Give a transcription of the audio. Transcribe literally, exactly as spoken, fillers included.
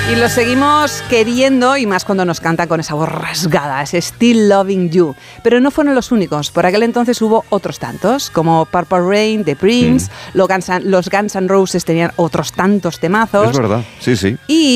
Y lo seguimos queriendo, y más cuando nos canta con esa voz rasgada, es Still Loving You. Pero no fueron los únicos. Por aquel entonces hubo otros tantos, como Purple Rain, The Prince, mm. los, Guns N', los Guns N' Roses tenían otros tantos temazos. Es verdad, sí, sí. Y